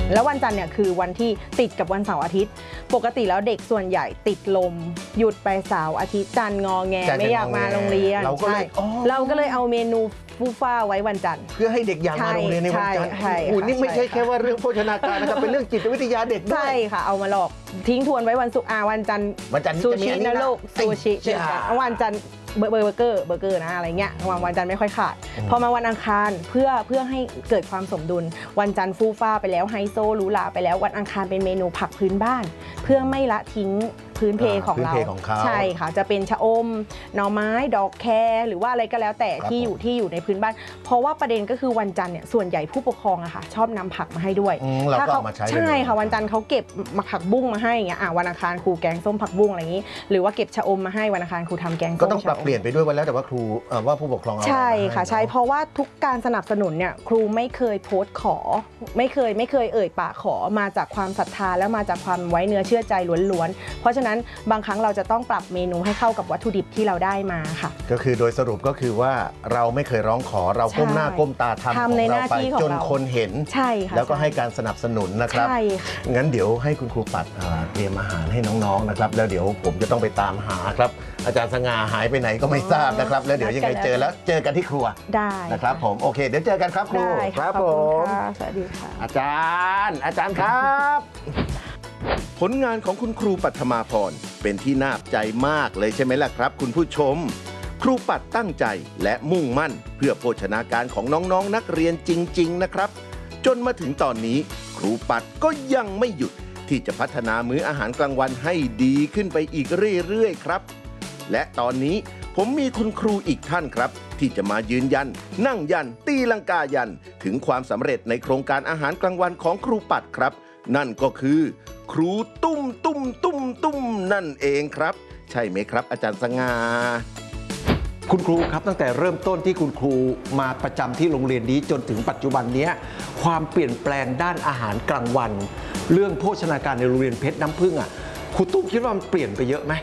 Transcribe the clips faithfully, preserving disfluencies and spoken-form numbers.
แล้ววันจันทร์เนี่ยคือวันที่ติดกับวันเสาร์อาทิตย์ปกติแล้วเด็กส่วนใหญ่ติดลมหยุดไปเสาร์อาทิตย์จันทร์งอแงไม่อยากมาโรงเรียนเราก็เลยเราก็เลยเอาเมนูฟูฟ้าไว้วันจันทร์เพื่อให้เด็กอยากมาโรงเรียนในวันจันทร์โอ้นี่ไม่ใช่แค่ว่าเรื่องโภชนาการนะครับเป็นเรื่องจิตวิทยาเด็กด้วยใช่ค่ะเอามาหลอกทิ้งทวนไว้วันศุกร์อาวันจันทร์วันจันทร์ซูชินะลูกซูชิวันจันทร์เบอร์เบอร์เกอร์เบอร์เกอร์นะอะไรเงี้ยวันวันจันทร์ไม่ค่อยขาดพอมาวันอังคารเพื่อเพื่อให้เกิดความสมดุลวันจันทร์ฟูฟ้าไปแล้วไฮโซหรูหราไปแล้ววันอังคารเป็นเมนูผักพื้นบ้านเพื่อไม่ละทิ้งพื้นเพของเราใช่ค่ะจะเป็นชะอมหน่อไม้ดอกแครหรือว่าอะไรก็แล้วแต่ที่อยู่ที่อยู่ในพื้นบ้านเพราะว่าประเด็นก็คือวันจันทร์เนี่ยส่วนใหญ่ผู้ปกครองอะค่ะชอบนำผักมาให้ด้วยถ้าเขาใช่ค่ะวันจันทร์เขาเก็บมาผักบุ้งมาให้อย่างเงี้ยวันอังคารครูแกงส้มผักบุ้งอะไรอย่างนี้หรือว่าเก็บชะอมมาให้วันอังคารครูทำแกงส้มก็ต้องปรับเปลี่ยนไปด้วยวันแล้วแต่ว่าครูว่าผู้ปกครองใช่ค่ะใช่เพราะว่าทุกการสนับสนุนเนี่ยครูไม่เคยโพสต์ขอไม่เคยไม่เคยเอ่ยปากขอมาจากความศรัทธาและมาจากความไว้เนื้อเชื่อใจล้วนๆเพราะฉะนั้นบางครั้งเราจะต้องปรับเมนูให้เข้ากับวัตถุดิบที่เราได้มาค่ะก็คือโดยสรุปก็คือว่าเราไม่เคยร้องขอเราก้มหน้าก้มตาทำของเราไปจนคนเห็นใช่ค่ะแล้วก็ให้การสนับสนุนนะครับงั้นเดี๋ยวให้คุณครูปัดเตรียมอาหารให้น้องๆนะครับแล้วเดี๋ยวผมจะต้องไปตามหาครับอาจารย์สง่าหายไปไหนก็ไม่ทราบนะครับแล้วเดี๋ยวยังไงเจอแล้วเจอกันที่ครัวได้นะครับผมโอเคเดี๋ยวเจอกันครับครูครับผมสวัสดีค่ะอาจารย์อาจารย์ครับผลงานของคุณครูปัทมาพรเป็นที่น่าใจมากเลยใช่ไหมล่ะครับคุณผู้ชมครูปัดตั้งใจและมุ่งมั่นเพื่อโภชนาการของน้องๆ น, นักเรียนจริงๆนะครับจนมาถึงตอนนี้ครูปัดก็ยังไม่หยุดที่จะพัฒนามื้ออาหารกลางวันให้ดีขึ้นไปอีกเรื่อยๆครับและตอนนี้ผมมีคุณครูอีกท่านครับที่จะมายืนยันนั่งยันตีลังกายันถึงความสำเร็จในโครงการอาหารกลางวันของครูปัดครับนั่นก็คือครูตุ้มตุ้มตุ้มตุ้มนั่นเองครับใช่ไหมครับอาจารย์สง่าคุณครูครับตั้งแต่เริ่มต้นที่คุณครูมาประจำที่โรงเรียนนี้จนถึงปัจจุบันนี้ความเปลี่ยนแปลงด้านอาหารกลางวันเรื่องโภชนาการในโรงเรียนเพชรน้ำผึ้งอ่ะครูตุ้มคิดว่ามันเปลี่ยนไปเยอะไหม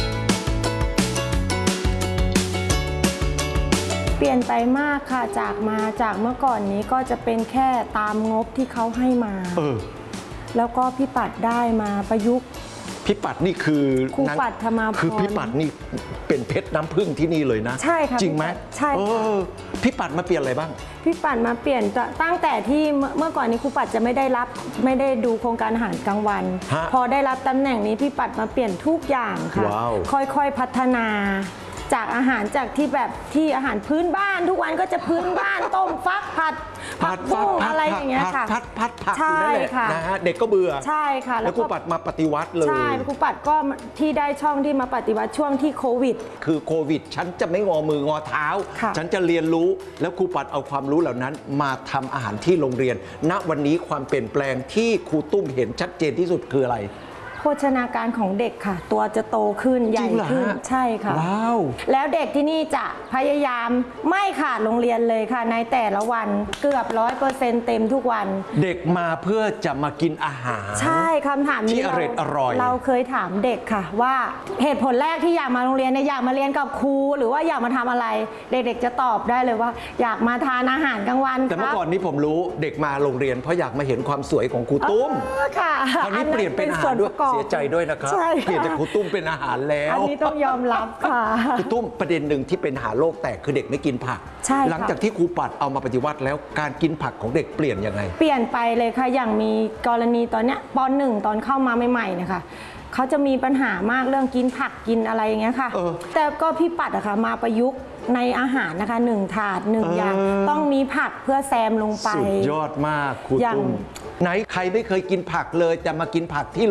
เปลี่ยนไปมากค่ะจากมาจากเมื่อก่อนนี้ก็จะเป็นแค่ตามงบที่เขาให้มาเออแล้วก็พี่ปัดได้มาประยุกต์พี่ปัดนี่คือครูปัดธรรมาพรคือพี่ปัดนี่เป็นเพชรน้ำผึ้งที่นี่เลยนะใช่ค่ะจริงไหมใช่พี่ปัดมาเปลี่ยนอะไรบ้างพี่ปัดมาเปลี่ยนตั้งแต่ที่เมื่อก่อนนี้ครูปัดจะไม่ได้รับไม่ได้ดูโครงการอาหารกลางวันพอได้รับตำแหน่งนี้พี่ปัดมาเปลี่ยนทุกอย่างค่ะค่อยๆพัฒนาจากอาหารจากที่แบบที่อาหารพื้นบ้านทุกวันก็จะพื้นบ้านต้มฟักผัดผัดบุ้งอะไรอย่างเงี้ยค่ะผัดผัดผัดใช่ค่ะนะฮะเด็กก็เบื่อใช่ค่ะแล้วครูปัดมาปฏิวัติเลยใช่ครูปัดก็ที่ได้ช่องที่มาปฏิวัติช่วงที่โควิดคือโควิดฉันจะไม่งอมืองอเท้าฉันจะเรียนรู้แล้วครูปัดเอาความรู้เหล่านั้นมาทำอาหารที่โรงเรียนณวันนี้ความเปลี่ยนแปลงที่ครูตุ้มเห็นชัดเจนที่สุดคืออะไรโภชนาการของเด็กค่ะตัวจะโตขึ้นใหญ่ขึ้นใช่ค่ะว้าวแล้วเด็กที่นี่จะพยายามไม่ขาดโรงเรียนเลยค่ะในแต่ละวันเกือบร้อยเปอร์เซ็นต์เต็มทุกวันเด็กมาเพื่อจะมากินอาหารใช่คำถามนี้ที่อร่อยอร่อยเราเคยถามเด็กค่ะว่าเหตุผลแรกที่อยากมาโรงเรียนเนี่ยอยากมาเรียนกับครูหรือว่าอยากมาทำอะไรเด็กๆจะตอบได้เลยว่าอยากมาทานอาหารกลางวันแต่เมื่อก่อนนี้ผมรู้เด็กมาโรงเรียนเพราะอยากมาเห็นความสวยของครูตุ้มค่ะตอนนี้เปลี่ยนเป็นอาหารด้วยเสียใจด้วยนะครับเปลี่ยนจากครูตุ้มเป็นอาหารแล้วอันนี้ต้องยอมรับค่ะครูตุ้มประเด็นหนึ่งที่เป็นหาโลกแตกคือเด็กไม่กินผักหลังจากที่ครูปัดเอามาปฏิวัติแล้วการกินผักของเด็กเปลี่ยนยังไงเปลี่ยนไปเลยค่ะอย่างมีกรณีตอนเนี้ยป.หนึ่ง ตอนเข้ามาใหม่ๆเนี่ยค่ะเขาจะมีปัญหามากเรื่องกินผักกินอะไรอย่างเงี้ยค่ะแต่ก็พี่ปัดอะค่ะมาประยุกต์ในอาหารนะคะหนึ่งถาดหนึ่งอย่างต้องมีผักเพื่อแซมลงไปสุดยอดมากครูตุ้มไหนใครไม่เคยกินผักเลยจะมากินผักที่